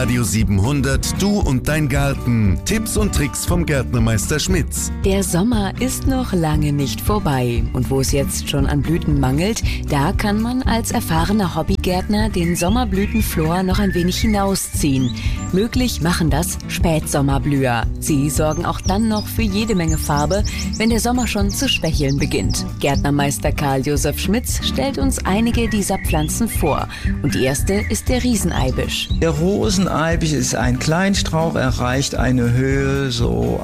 Radio 700, du und dein Garten. Tipps und Tricks vom Gärtnermeister Schmitz. Der Sommer ist noch lange nicht vorbei. Und wo es jetzt schon an Blüten mangelt, da kann man als erfahrener Hobbygärtner den Sommerblütenflor noch ein wenig hinausziehen. Möglich machen das Spätsommerblüher. Sie sorgen auch dann noch für jede Menge Farbe, wenn der Sommer schon zu schwächeln beginnt. Gärtnermeister Karl Josef Schmitz stellt uns einige dieser Pflanzen vor. Und die erste ist der Rieseneibisch. Der Roseneibisch ist ein Kleinstrauch, erreicht eine Höhe so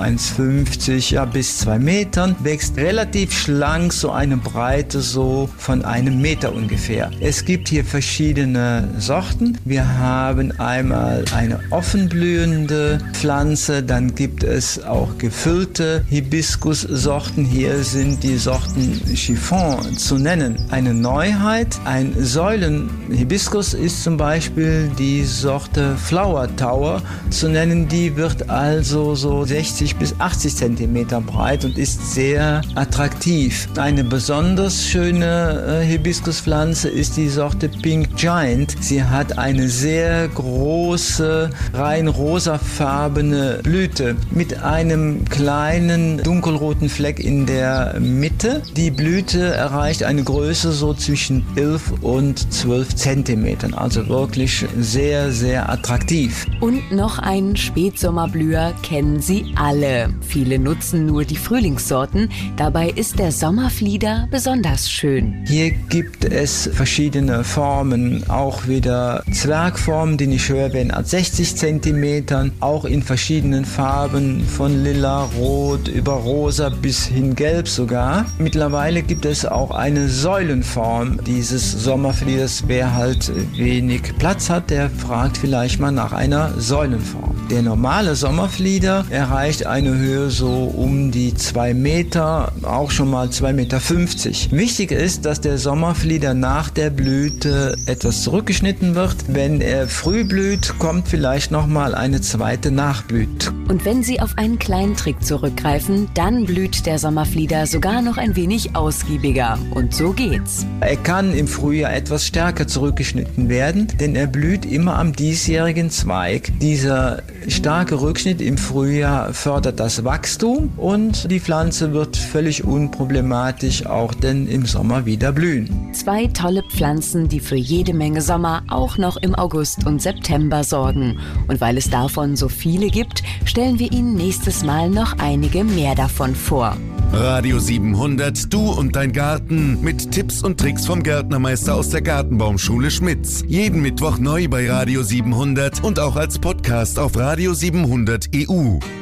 1,50 bis 2 Metern, wächst relativ schlank, so eine Breite so von 1 Meter ungefähr. Es gibt hier verschiedene Sorten. Wir haben einmal eine offenblühende Pflanze, dann gibt es auch gefüllte Hibiskussorten. Hier sind die Sorten Chiffon zu nennen. Eine Neuheit, ein Säulenhibiskus ist zum Beispiel die Sorte Flower Tower zu nennen. Die wird also so 60 bis 80 Zentimeter breit und ist sehr attraktiv. Eine besonders schöne Hibiskuspflanze ist die Sorte Pink Giant. Sie hat eine sehr große, rein rosafarbene Blüte mit einem kleinen dunkelroten Fleck in der Mitte. Die Blüte erreicht eine Größe so zwischen 11 und 12 Zentimetern, also wirklich sehr, sehr attraktiv. Und noch einen Spätsommerblüher kennen Sie alle. Viele nutzen nur die Frühlingssorten. Dabei ist der Sommerflieder besonders schön. Hier gibt es verschiedene Formen, auch wieder Zwergformen, die nicht höher werden als 60 Zentimetern, auch in verschiedenen Farben, von lila, rot über rosa bis hin gelb sogar. Mittlerweile gibt es auch eine Säulenform dieses Sommerflieders. Wer halt wenig Platz hat, der fragt vielleicht mal nach einer Säulenform. Der normale Sommerflieder erreicht eine Höhe so um die 2 Meter, auch schon mal 2,50 Meter. Wichtig ist, dass der Sommerflieder nach der Blüte etwas zurückgeschnitten wird. Wenn er früh blüht, kommt vielleicht noch mal eine zweite Nachblüte. Und wenn Sie auf einen kleinen Trick zurückgreifen, dann blüht der Sommerflieder sogar noch ein wenig ausgiebiger. Und so geht's. Er kann im Frühjahr etwas stärker zurückgeschnitten werden, denn er blüht immer am diesjährigen Zweig. Dieser starke Rückschnitt im Frühjahr fördert das Wachstum und die Pflanze wird völlig unproblematisch auch denn im Sommer wieder blühen. 2 tolle Pflanzen, die für jede Menge Sommer auch noch im August und September sorgen. Und weil es davon so viele gibt, stellen wir Ihnen nächstes Mal noch einige mehr davon vor. Radio 700, du und dein Garten mit Tipps und Tricks vom Gärtnermeister aus der Gartenbaumschule Schmitz. Jeden Mittwoch neu bei Radio 700 und auch als Podcast auf Radio 700 EU.